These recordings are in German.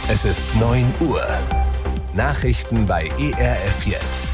Es ist 9 Uhr. Nachrichten bei ERF Yes.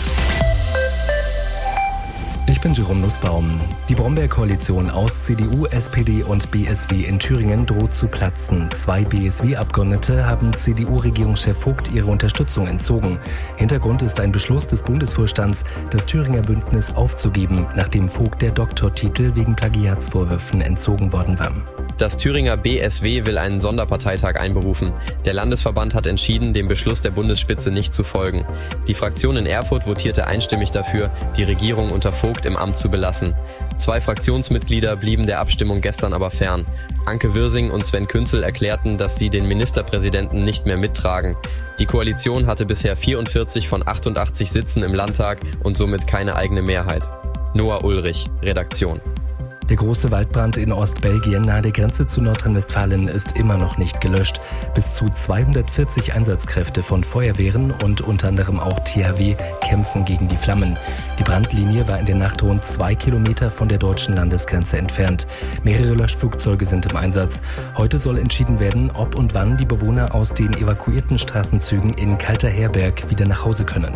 Ich bin Jerome Nussbaum. Die Brombeer-Koalition aus CDU, SPD und BSW in Thüringen droht zu platzen. 2 BSW-Abgeordnete haben CDU-Regierungschef Vogt ihre Unterstützung entzogen. Hintergrund ist ein Beschluss des Bundesvorstands, das Thüringer Bündnis aufzugeben, nachdem Vogt der Doktortitel wegen Plagiatsvorwürfen entzogen worden war. Das Thüringer BSW will einen Sonderparteitag einberufen. Der Landesverband hat entschieden, dem Beschluss der Bundesspitze nicht zu folgen. Die Fraktion in Erfurt votierte einstimmig dafür, die Regierung unter Vogt im Amt zu belassen. 2 Fraktionsmitglieder blieben der Abstimmung gestern aber fern. Anke Wirsing und Sven Künzel erklärten, dass sie den Ministerpräsidenten nicht mehr mittragen. Die Koalition hatte bisher 44 von 88 Sitzen im Landtag und somit keine eigene Mehrheit. Noah Ulrich, Redaktion. Der große Waldbrand in Ostbelgien nahe der Grenze zu Nordrhein-Westfalen ist immer noch nicht gelöscht. Bis zu 240 Einsatzkräfte von Feuerwehren und unter anderem auch THW kämpfen gegen die Flammen. Die Brandlinie war in der Nacht rund 2 Kilometer von der deutschen Landesgrenze entfernt. Mehrere Löschflugzeuge sind im Einsatz. Heute soll entschieden werden, ob und wann die Bewohner aus den evakuierten Straßenzügen in Kalterherberg wieder nach Hause können.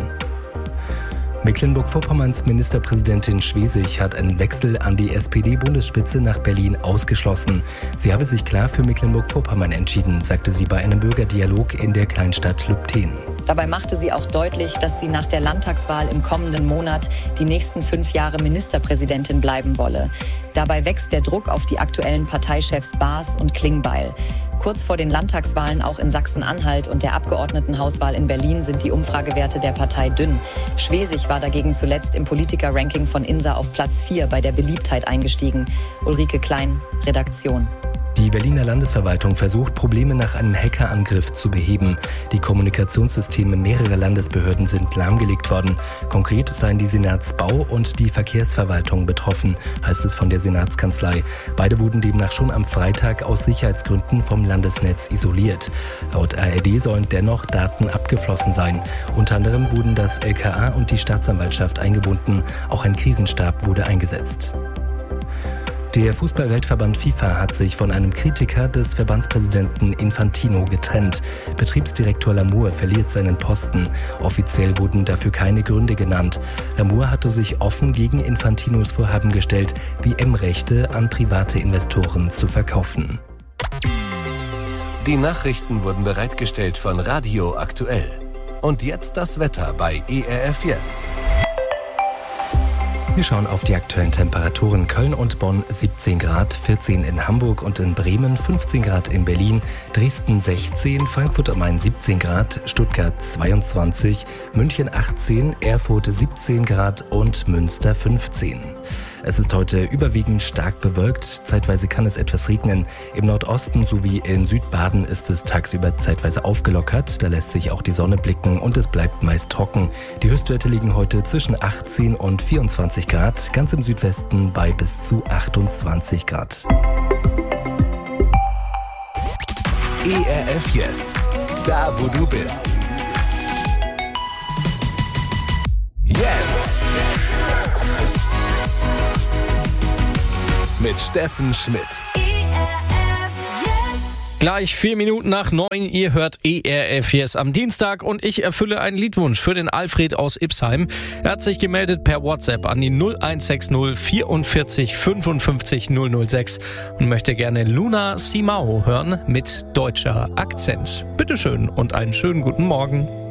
Mecklenburg-Vorpommerns Ministerpräsidentin Schwesig hat einen Wechsel an die SPD-Bundesspitze nach Berlin ausgeschlossen. Sie habe sich klar für Mecklenburg-Vorpommern entschieden, sagte sie bei einem Bürgerdialog in der Kleinstadt Lübtheen. Dabei machte sie auch deutlich, dass sie nach der Landtagswahl im kommenden Monat die nächsten 5 Jahre Ministerpräsidentin bleiben wolle. Dabei wächst der Druck auf die aktuellen Parteichefs Baas und Klingbeil. Kurz vor den Landtagswahlen auch in Sachsen-Anhalt und der Abgeordnetenhauswahl in Berlin sind die Umfragewerte der Partei dünn. Schwesig war dagegen zuletzt im Politiker-Ranking von INSA auf Platz 4 bei der Beliebtheit eingestiegen. Ulrike Klein, Redaktion. Die Berliner Landesverwaltung versucht, Probleme nach einem Hackerangriff zu beheben. Die Kommunikationssysteme mehrerer Landesbehörden sind lahmgelegt worden. Konkret seien die Senatsbau- und die Verkehrsverwaltung betroffen, heißt es von der Senatskanzlei. Beide wurden demnach schon am Freitag aus Sicherheitsgründen vom Landesnetz isoliert. Laut ARD sollen dennoch Daten abgeflossen sein. Unter anderem wurden das LKA und die Staatsanwaltschaft eingebunden. Auch ein Krisenstab wurde eingesetzt. Der Fußball-Weltverband FIFA hat sich von einem Kritiker des Verbandspräsidenten Infantino getrennt. Betriebsdirektor Lamour verliert seinen Posten. Offiziell wurden dafür keine Gründe genannt. Lamour hatte sich offen gegen Infantinos Vorhaben gestellt, WM-Rechte an private Investoren zu verkaufen. Die Nachrichten wurden bereitgestellt von Radio Aktuell. Und jetzt das Wetter bei ERF Yes. Wir schauen auf die aktuellen Temperaturen. Köln und Bonn 17 Grad, 14 in Hamburg und in Bremen, 15 Grad in Berlin, Dresden 16, Frankfurt am Main 17 Grad, Stuttgart 22, München 18, Erfurt 17 Grad und Münster 15. Es ist heute überwiegend stark bewölkt, zeitweise kann es etwas regnen. Im Nordosten sowie in Südbaden ist es tagsüber zeitweise aufgelockert, da lässt sich auch die Sonne blicken und es bleibt meist trocken. Die Höchstwerte liegen heute zwischen 18 und 24 Grad, ganz im Südwesten bei bis zu 28 Grad. ERF Yes, da wo du bist. Yes! Mit Steffen Schmidt. Gleich 4 Minuten nach 9, ihr hört ERF Yes am Dienstag und ich erfülle einen Liedwunsch für den Alfred aus Ipsheim. Er hat sich gemeldet per WhatsApp an die 0160 44 55 006 und möchte gerne Luna Simao hören mit deutscher Akzent. Bitteschön und einen schönen guten Morgen.